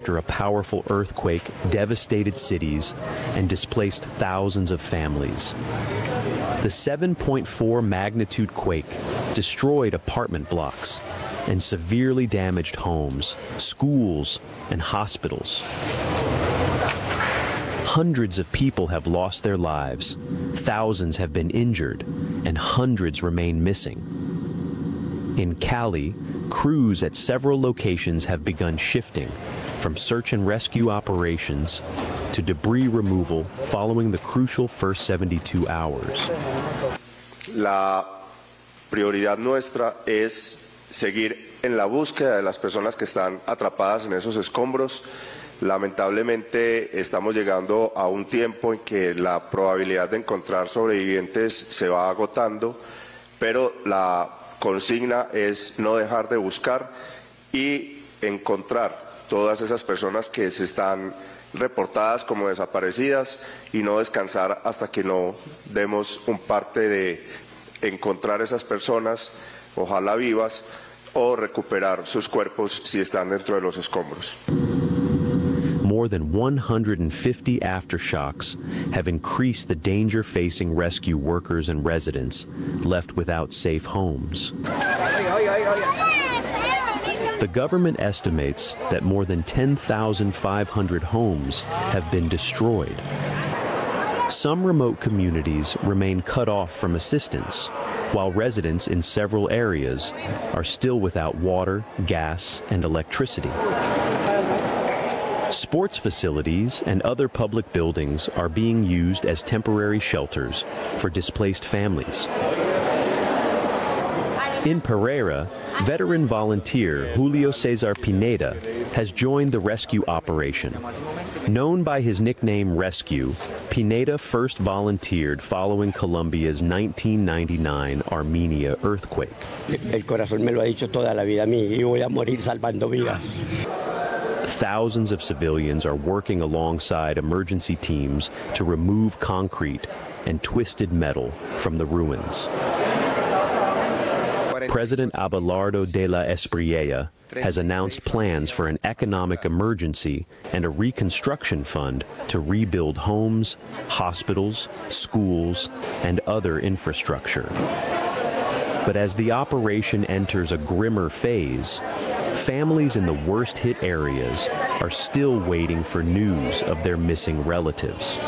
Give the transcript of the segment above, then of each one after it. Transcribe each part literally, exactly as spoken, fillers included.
after a powerful earthquake devastated cities and displaced thousands of families. The seven point four magnitude quake destroyed apartment blocks and severely damaged homes, schools, and hospitals. Hundreds of people have lost their lives, thousands have been injured, and hundreds remain missing. In Cali, crews at several locations have begun shifting from search and rescue operations to debris removal following the crucial first seventy-two hours. La prioridad nuestra es seguir en la búsqueda de las personas que están atrapadas en esos escombros. Lamentablemente estamos llegando a un tiempo en que la probabilidad de encontrar sobrevivientes se va agotando, pero la consigna es no dejar de buscar y encontrar todas esas personas que se están reportadas como desaparecidas y no descansar hasta que no demos un parte de encontrar esas personas, ojalá vivas, o recuperar sus cuerpos si están dentro de los escombros. More than one hundred fifty aftershocks have increased the danger facing rescue workers and residents left without safe homes. The government estimates that more than ten thousand five hundred homes have been destroyed. Some remote communities remain cut off from assistance, while residents in several areas are still without water, gas, and electricity. Sports facilities and other public buildings are being used as temporary shelters for displaced families. In Pereira, veteran volunteer Julio Cesar Pineda has joined the rescue operation. Known by his nickname Rescue, Pineda first volunteered following Colombia's nineteen ninety-nine Armenia earthquake. El corazón me lo ha dicho toda la vida a mí y voy a morir salvando vidas. Thousands of civilians are working alongside emergency teams to remove concrete and twisted metal from the ruins. President Abelardo de la Espriella has announced plans for an economic emergency and a reconstruction fund to rebuild homes, hospitals, schools, and other infrastructure. But as the operation enters a grimmer phase, families in the worst-hit areas are still waiting for news of their missing relatives.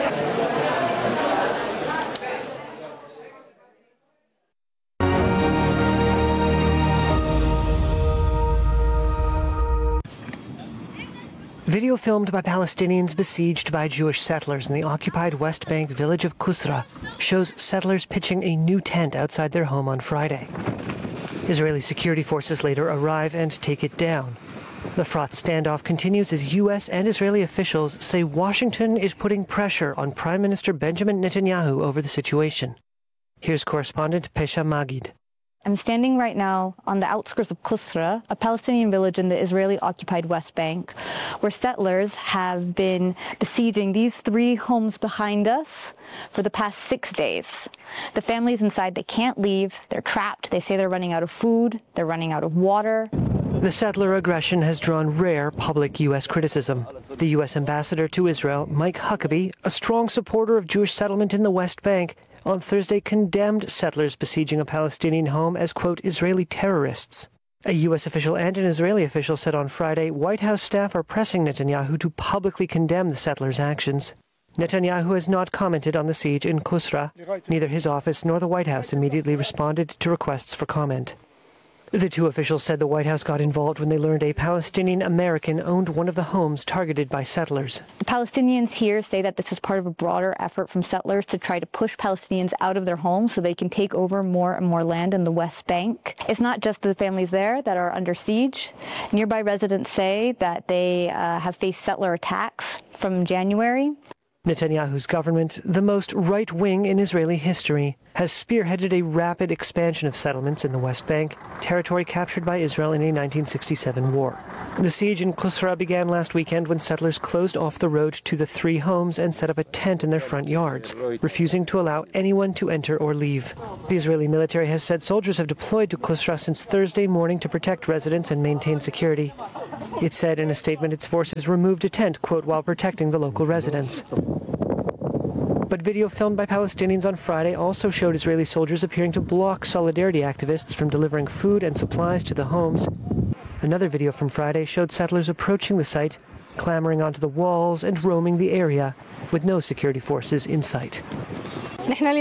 Video filmed by Palestinians besieged by Jewish settlers in the occupied West Bank village of Qusra shows settlers pitching a new tent outside their home on Friday. Israeli security forces later arrive and take it down. The fraught standoff continues as U S and Israeli officials say Washington is putting pressure on Prime Minister Benjamin Netanyahu over the situation. Here's correspondent Pesha Magid. I'm standing right now on the outskirts of Qusra, a Palestinian village in the Israeli-occupied West Bank, where settlers have been besieging these three homes behind us for the past six days. The families inside, they can't leave. They're trapped. They say they're running out of food. They're running out of water. The settler aggression has drawn rare public U S criticism. The U S ambassador to Israel, Mike Huckabee, a strong supporter of Jewish settlement in the West Bank, on Thursday condemned settlers besieging a Palestinian home as, quote, Israeli terrorists. A U S official and an Israeli official said on Friday White House staff are pressing Netanyahu to publicly condemn the settlers' actions. Netanyahu has not commented on the siege in Qusra. Neither his office nor the White House immediately responded to requests for comment. The two officials said the White House got involved when they learned a Palestinian American owned one of the homes targeted by settlers. The Palestinians here say that this is part of a broader effort from settlers to try to push Palestinians out of their homes so they can take over more and more land in the West Bank. It's not just the families there that are under siege. Nearby residents say that they uh, have faced settler attacks from January. Netanyahu's government, the most right-wing in Israeli history, has spearheaded a rapid expansion of settlements in the West Bank, territory captured by Israel in a nineteen sixty-seven war. The siege in Qusra began last weekend when settlers closed off the road to the three homes and set up a tent in their front yards, refusing to allow anyone to enter or leave. The Israeli military has said soldiers have deployed to Qusra since Thursday morning to protect residents and maintain security. It said in a statement its forces removed a tent, quote, while protecting the local residents. But video filmed by Palestinians on Friday also showed Israeli soldiers appearing to block solidarity activists from delivering food and supplies to the homes. Another video from Friday showed settlers approaching the site, clambering onto the walls and roaming the area, with no security forces in sight. We are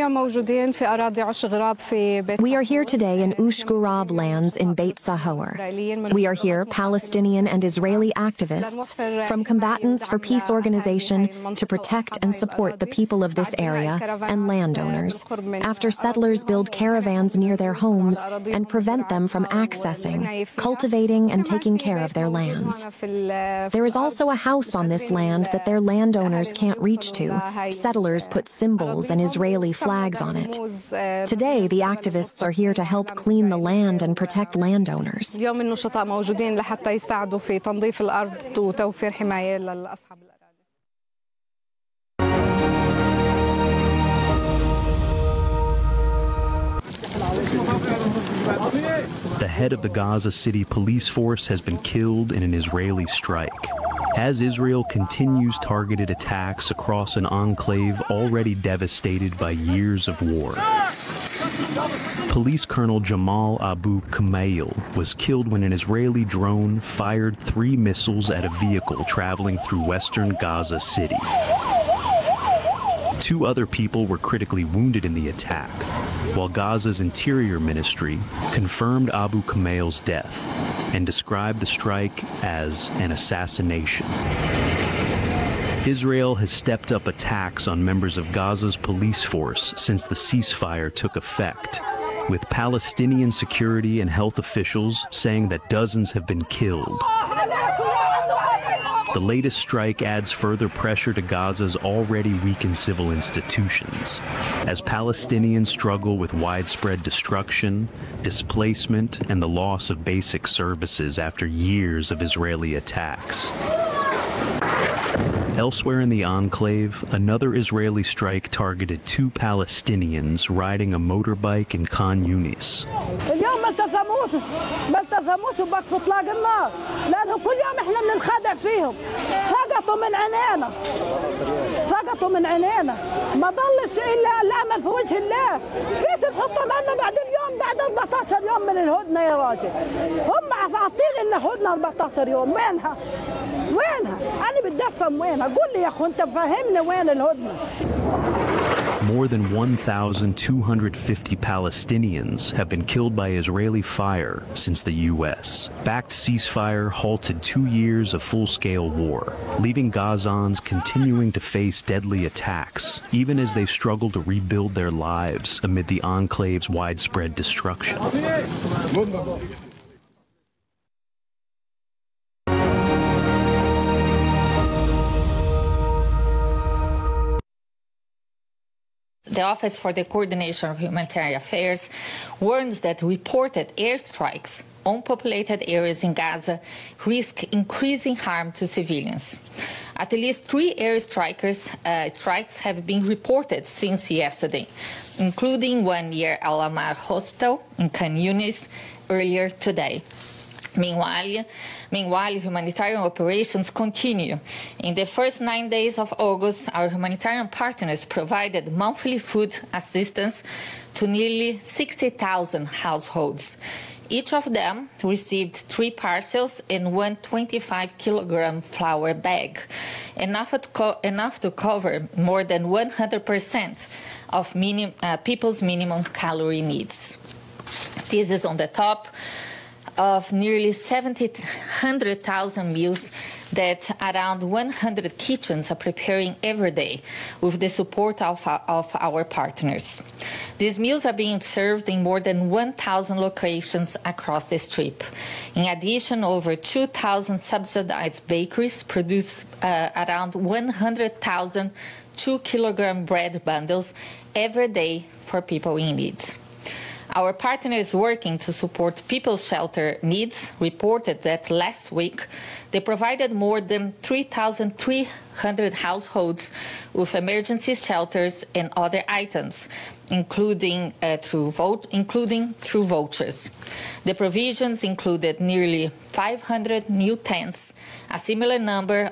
here today in Ush Ghurab lands in Beit Sahor. We are here, Palestinian and Israeli activists, from Combatants for Peace Organization, to protect and support the people of this area and landowners, after settlers build caravans near their homes and prevent them from accessing, cultivating, and taking care of their lands. There is also a house on this land that their landowners can't reach to. Settlers put symbols and Israeli flags on it. Today, the activists are here to help clean the land and protect landowners. The head of the Gaza City police force has been killed in an Israeli strike. As Israel continues targeted attacks across an enclave already devastated by years of war. Police Colonel Jamal Abu Kumail was killed when an Israeli drone fired three missiles at a vehicle traveling through western Gaza City. Two other people were critically wounded in the attack, while Gaza's Interior Ministry confirmed Abu Kumail's death and described the strike as an assassination. Israel has stepped up attacks on members of Gaza's police force since the ceasefire took effect, with Palestinian security and health officials saying that dozens have been killed. The latest strike adds further pressure to Gaza's already weakened civil institutions, as Palestinians struggle with widespread destruction, displacement, and the loss of basic services after years of Israeli attacks. Elsewhere in the enclave, another Israeli strike targeted two Palestinians riding a motorbike in Khan Yunis. اليوم ما التزموش ما التزموش وبطفوا اطلاق النار لانه كل يوم احنا بننخدع فيهم سقطوا من عينينا سقطوا من عينينا ما ضلش الا الامل في وجه الله كيف نحطهم عنا بعد اليوم بعد أربعة عشر يوم من الهدنه يا راجل هم عاطين لنا هدنه أربعة عشر يوم وينها وينها انا بدي افهم وينها قول لي يا اخو انت فهمني وين الهدنه. More than one thousand two hundred fifty Palestinians have been killed by Israeli fire since the U S backed ceasefire halted two years of full-scale war, leaving Gazans continuing to face deadly attacks, even as they struggle to rebuild their lives amid the enclave's widespread destruction. The Office for the Coordination of Humanitarian Affairs warns that reported airstrikes on populated areas in Gaza risk increasing harm to civilians. At least three airstrikers uh, strikes have been reported since yesterday, including one near Al Amar Hospital in Khan Yunis earlier today. Meanwhile, meanwhile, humanitarian operations continue. In the first nine days of August, our humanitarian partners provided monthly food assistance to nearly sixty thousand households. Each of them received three parcels and one twenty-five kilogram flour bag, enough to, co enough to cover more than one hundred percent of minim uh, people's minimum calorie needs. This is on the top of nearly seventy hundred thousand meals that around one hundred kitchens are preparing every day with the support of, of our partners. These meals are being served in more than one thousand locations across the Strip. In addition, over two thousand subsidized bakeries produce uh, around one hundred thousand two-kilogram bread bundles every day for people in need. Our partner is working to support people's shelter needs. Reported that last week they provided more than three thousand three hundred households with emergency shelters and other items, including uh, through vote, including through vouchers. The provisions included nearly five hundred new tents, a similar number